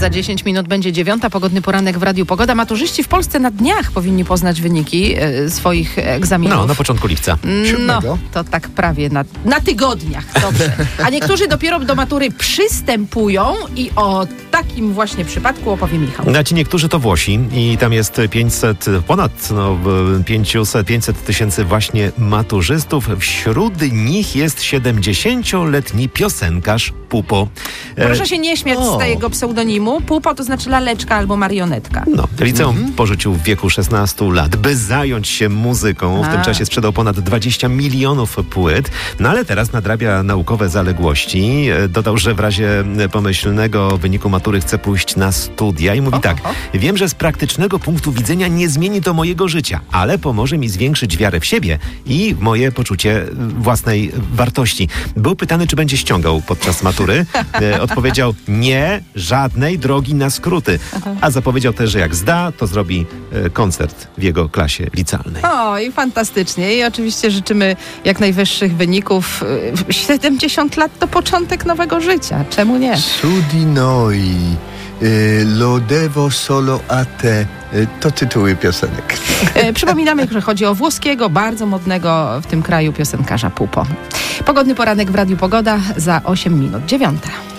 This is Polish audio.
Za 10 minut będzie 9. Pogodny poranek w Radiu Pogoda. Maturzyści w Polsce na dniach powinni poznać wyniki swoich egzaminów. No, na początku lipca. 7. No, to tak prawie na tygodniach. Dobrze. A niektórzy dopiero do matury przystępują i o takim właśnie przypadku opowie Michał. A ci niektórzy to Włosi i tam jest ponad 500 tysięcy właśnie maturzystów. Wśród nich jest 70-letni piosenkarz Pupo. Proszę się nie śmiać z tego pseudonimu. Pupo to znaczy laleczka albo marionetka. No, liceum porzucił w wieku 16 lat, by zająć się muzyką. W tym czasie sprzedał ponad 20 milionów płyt, no ale teraz nadrabia naukowe zaległości. Dodał, że w razie pomyślnego wyniku matury chce pójść na studia i mówi tak: wiem, że z praktycznego punktu widzenia nie zmieni to mojego życia, ale pomoże mi zwiększyć wiarę w siebie i moje poczucie własnej wartości. Był pytany, czy będzie ściągał podczas matury. Odpowiedział: nie, żadnej drogi na skróty. A zapowiedział też, że jak zda, to zrobi koncert w jego klasie licealnej. O, i fantastycznie. I oczywiście życzymy jak najwyższych wyników. 70 lat to początek nowego życia. Czemu nie? Su di noi, lo devo solo a te. To tytuły piosenek. Przypominamy, że chodzi o włoskiego, bardzo modnego w tym kraju piosenkarza Pupo. Pogodny poranek w Radiu Pogoda za 8 minut. 9.